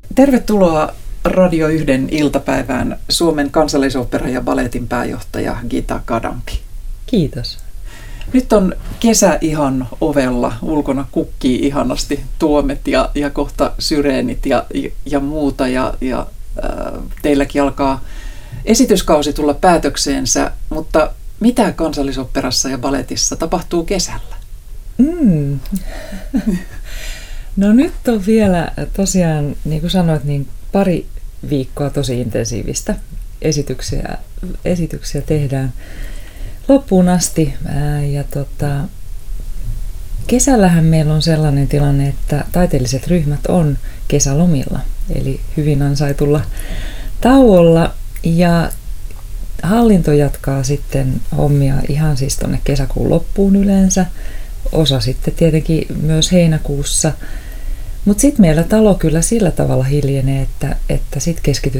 Tervetuloa Radio 1 iltapäivään Suomen Kansallisooperan ja Balletin pääjohtaja Gita Kadampi. Kiitos. Nyt on kesä ihan ovella, ulkona kukkii ihanasti tuomet ja kohta syreenit ja muuta ja teilläkin alkaa esityskausi tulla päätökseensä, mutta mitä Kansallisoopperassa ja Balletissa tapahtuu kesällä? No nyt on vielä tosiaan, niin kuin sanoit, niin pari viikkoa tosi intensiivistä. Esityksiä tehdään loppuun asti. Kesällähän meillä on sellainen tilanne, että taiteelliset ryhmät on kesälomilla, eli hyvin ansaitulla tauolla. Ja hallinto jatkaa sitten hommia ihan siis tuonne kesäkuun loppuun yleensä. Osa sitten tietenkin myös heinäkuussa. Mutta sitten meillä talo kyllä sillä tavalla hiljenee, että sitten keskitytään